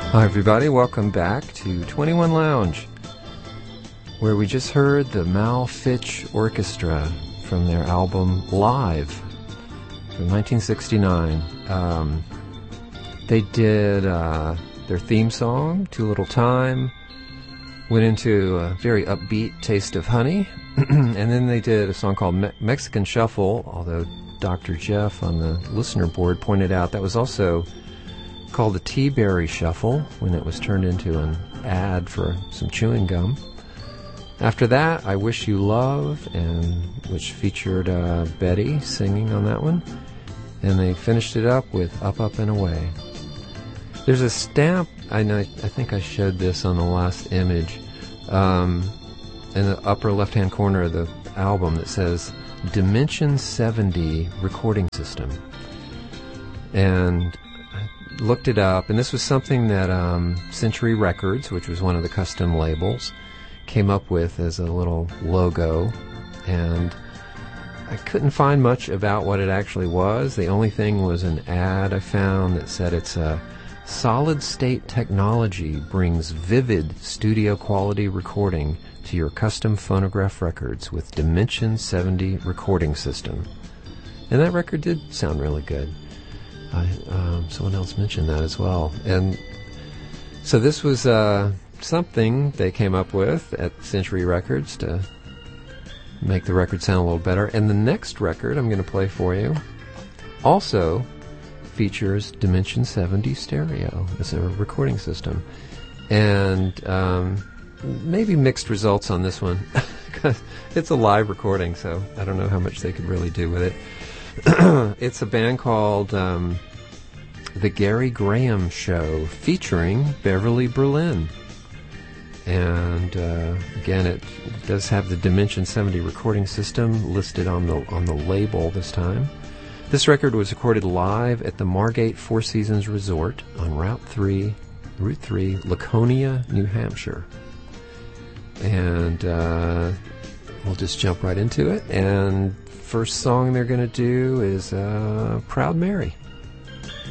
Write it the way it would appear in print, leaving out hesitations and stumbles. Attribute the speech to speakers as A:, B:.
A: Hi everybody, welcome back to 21 Lounge, where we just heard the Mal Fitch Orchestra from their album Live from 1969. They did their theme song, Too Little Time, went into a very upbeat Taste of Honey, and then they did a song called Mexican Shuffle, although Dr. Jeff on the listener board pointed out that was also called the Tea-Berry Shuffle when it was turned into an ad for some chewing gum. After that, I Wish You Love, which featured Betty singing on that one. And they finished it up with Up, Up, and Away. There's a stamp, I think I showed this on the last image, in the upper left-hand corner of the album that says Dimension 70 Recording System. And looked it up, and this was something that Century Records, which was one of the custom labels, came up with as a little logo, and I couldn't find much about what it actually was. The only thing was an ad I found that said it's a solid-state technology brings vivid studio-quality recording to your custom phonograph records with Dimension 70 recording system. And that record did sound really good. Someone else mentioned that as well. And so this was something they came up with at Century Records to make the record sound a little better. And the next record I'm going to play for you also features Dimension 70 stereo as a recording system. And maybe mixed results on this one. It's a live recording, so I don't know how much they could really do with it. It's a band called The Gary Graham Show, featuring Beverly Berlin. And again, it does have the Dimension 70 recording system listed on the label this time. This record was recorded live at the Margate Four Seasons Resort on Route 3, Laconia, New Hampshire. And we'll just jump right into it. And first song they're going to do is Proud Mary.